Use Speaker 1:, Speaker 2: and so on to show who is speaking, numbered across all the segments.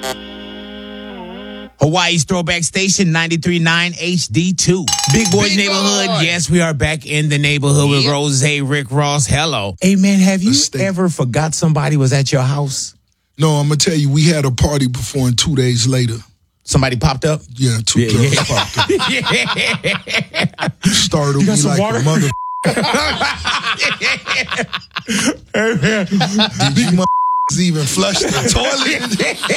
Speaker 1: Hawaii's Throwback Station, 93.9 HD2. Big Boys Neighborhood. Yes, we are back in the neighborhood with Rose, Rick Ross. Hello. Hey, man, have you ever forgot somebody was at your house?
Speaker 2: No, I'm going to tell you, we had a party before and 2 days later.
Speaker 1: Somebody popped up?
Speaker 2: Yeah, two girls popped up. Started with me like water? A mother. Did you even flush the toilet?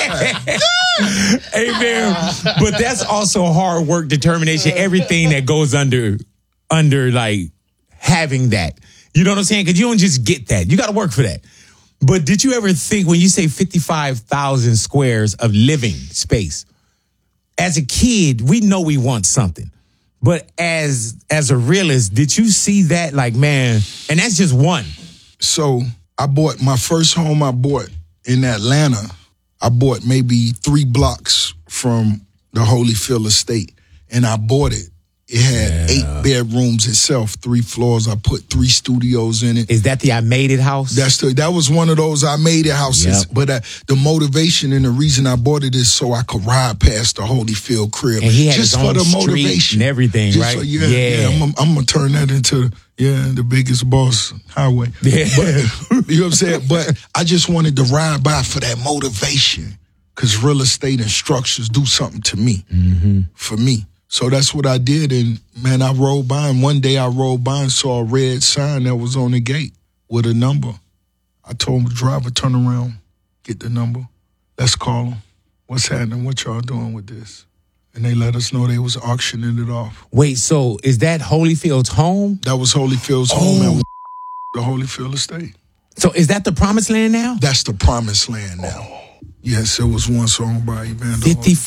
Speaker 1: Hey, man, but that's also hard work, determination, everything that goes under like having that. You know what I'm saying? Because you don't just get that. You got to work for that. But did you ever think when you say 55,000 squares of living space, as a kid, we know we want something. But as a realist, did you see that like, man, and that's just one.
Speaker 2: So I bought my first home I bought in Atlanta. I bought maybe 3 blocks from the Holyfield estate, and I bought it. It had 8 bedrooms itself, 3 floors. I put 3 studios in it.
Speaker 1: Is that the I Made It house?
Speaker 2: That was one of those I Made It houses. Yep. But the motivation and the reason I bought it is so I could ride past the Holyfield crib.
Speaker 1: And he had
Speaker 2: just
Speaker 1: his own
Speaker 2: for the
Speaker 1: street
Speaker 2: motivation
Speaker 1: and everything,
Speaker 2: just
Speaker 1: right?
Speaker 2: So, yeah. I'm gonna turn that into the biggest boss highway. Yeah. But, you know what I'm saying? But I just wanted to ride by for that motivation, because real estate and structures do something to me, for me. So that's what I did, and man, I rolled by, and one day I rolled by and saw a red sign that was on the gate with a number. I told the driver, turn around, get the number, let's call them. What's happening? What y'all doing with this? And they let us know they was auctioning it off.
Speaker 1: Wait, so is that Holyfield's home?
Speaker 2: That was Holyfield's home at the Holyfield estate.
Speaker 1: So is that the promised land now?
Speaker 2: That's the promised land now. Yes, it was once owned by Evander.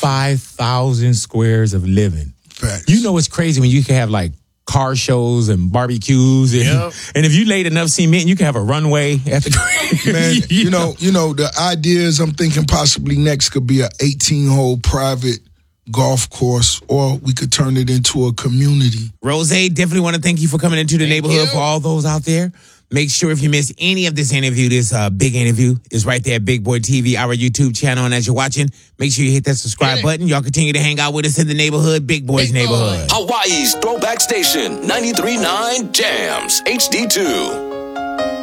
Speaker 1: 55,000 squares of living.
Speaker 2: Facts.
Speaker 1: You know it's crazy when you can have like car shows and barbecues, and if you laid enough cement, you can have a runway at the crib.
Speaker 2: Man, you know the ideas I'm thinking possibly next could be a 18-hole private golf course, or we could turn it into a community.
Speaker 1: Rose, definitely want to thank you for coming into the neighborhood. For all those out there, make sure if you missed any of this interview, this big interview is right there at Big Boy TV, our YouTube channel. And as you're watching, make sure you hit that subscribe button. Y'all continue to hang out with us in the neighborhood, Big Boy's neighborhood.
Speaker 3: Hawaii's Throwback Station, 93.9 Jams, HD2.